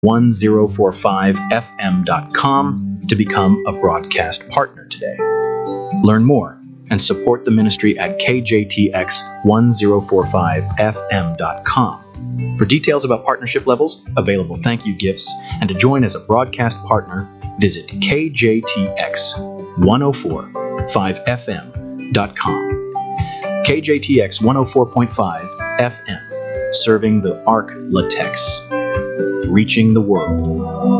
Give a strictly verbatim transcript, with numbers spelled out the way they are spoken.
one oh four five F M dot com to become a broadcast partner today. Learn more and support the ministry at K J T X one oh four five F M dot com. For details about partnership levels, available thank you gifts, and to join as a broadcast partner, visit K J T X one oh four five F M dot com. K J T X one oh four point five F M, serving the Arc Latex, reaching the world.